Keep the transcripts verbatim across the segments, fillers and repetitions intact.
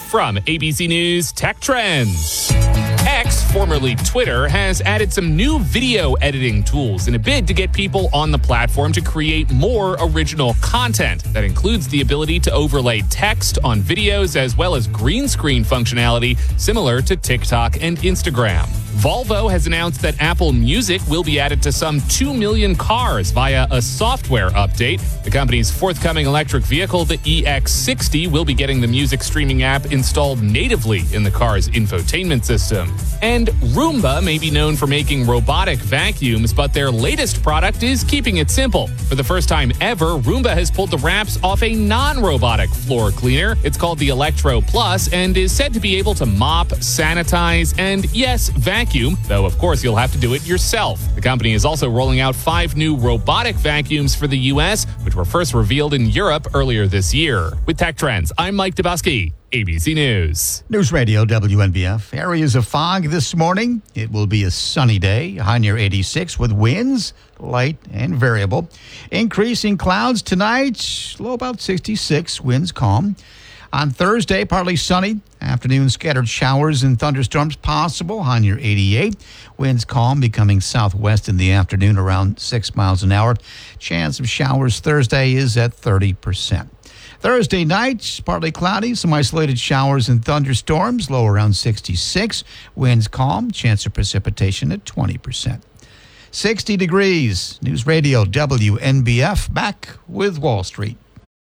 from A B C News Tech Trends. X, formerly Twitter, has added some new video editing tools in a bid to get people on the platform to create more original content. That includes the ability to overlay text on videos as well as green screen functionality similar to TikTok and Instagram. Volvo has announced that Apple Music will be added to some two million cars via a software update. The company's forthcoming electric vehicle, the E X sixty, will be getting the music streaming app installed natively in the car's infotainment system. And Roomba may be known for making robotic vacuums, but their latest product is keeping it simple. For the first time ever, Roomba has pulled the wraps off a non-robotic floor cleaner. It's called the Electro Plus and is said to be able to mop, sanitize, and yes, vacuum, though of course you'll have to do it yourself. The company is also rolling out five new robotic vacuums for the U S, which were first revealed in Europe earlier this year. With Tech Trends, I'm Mike Dubusky, A B C News. News Radio W N B F. Areas of fog this morning. It will be a sunny day, high near eighty-six with winds, light and variable. Increasing clouds tonight, low about sixty-six, winds calm. On Thursday, partly sunny. Afternoon, scattered showers and thunderstorms possible, high near eighty-eight. Winds calm, becoming southwest in the afternoon around six miles an hour. Chance of showers Thursday is at thirty percent. Thursday night, partly cloudy, some isolated showers and thunderstorms, low around sixty-six. Winds calm, chance of precipitation at twenty percent. sixty degrees. News Radio W N B F, back with Wall Street.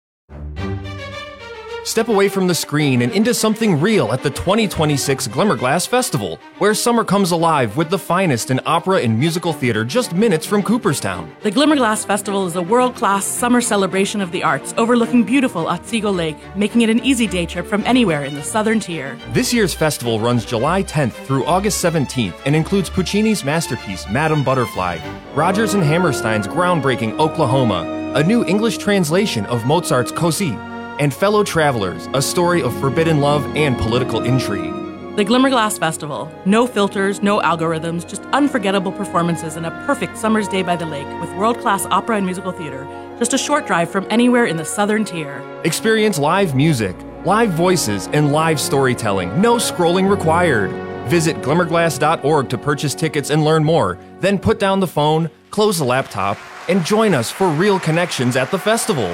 Step away from the screen and into something real at the twenty twenty-six Glimmerglass Festival, where summer comes alive with the finest in opera and musical theater just minutes from Cooperstown. The Glimmerglass Festival is a world-class summer celebration of the arts overlooking beautiful Otsego Lake, making it an easy day trip from anywhere in the southern tier. This year's festival runs July tenth through August seventeenth and includes Puccini's masterpiece, Madame Butterfly, Rodgers and Hammerstein's groundbreaking Oklahoma, a new English translation of Mozart's Così, and Fellow Travelers, a story of forbidden love and political intrigue. The Glimmerglass Festival. No filters, no algorithms, just unforgettable performances and a perfect summer's day by the lake with world-class opera and musical theater. Just a short drive from anywhere in the southern tier. Experience live music, live voices, and live storytelling. No scrolling required. Visit glimmerglass dot org to purchase tickets and learn more. Then put down the phone, close the laptop, and join us for real connections at the festival.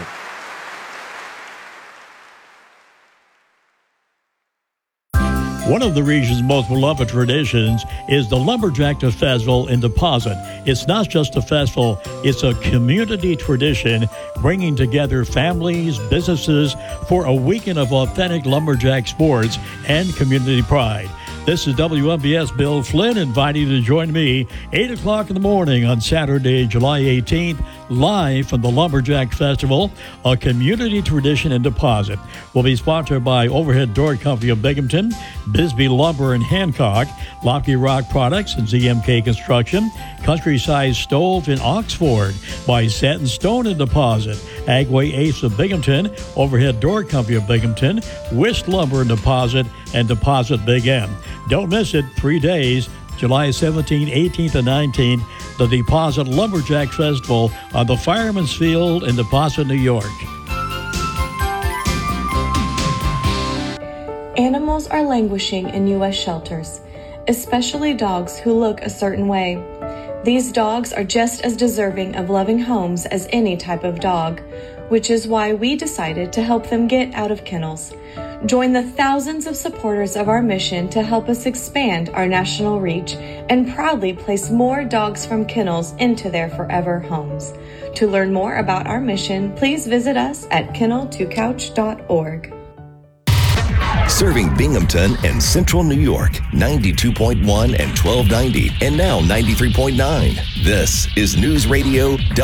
One of the region's most beloved traditions is the Lumberjack Festival in Deposit. It's not just a festival, it's a community tradition bringing together families, businesses for a weekend of authentic lumberjack sports and community pride. This is W N B S Bill Flynn inviting you to join me eight o'clock in the morning on Saturday, July eighteenth, live from the Lumberjack Festival, a community tradition in Deposit. Will be sponsored by Overhead Door Company of Binghamton, Bisbee Lumber and Hancock, Lofty Rock Products and Z M K Construction, Countryside Stove in Oxford, by Set and Stone in Deposit, Agway Ace of Binghamton, Overhead Door Company of Binghamton, Wist Lumber in Deposit, and Deposit Big M. Don't miss it, three days, July seventeenth, eighteenth, and nineteenth, the Deposit Lumberjack Festival on the Fireman's Field in Deposit, New York. Animals are languishing in U S shelters, especially dogs who look a certain way. These dogs are just as deserving of loving homes as any type of dog, which is why we decided to help them get out of kennels. Join the thousands of supporters of our mission to help us expand our national reach and proudly place more dogs from kennels into their forever homes. To learn more about our mission, please visit us at kennel to couch dot org. Serving Binghamton and Central New York, ninety-two point one and twelve ninety, and now ninety-three point nine. This is News Radio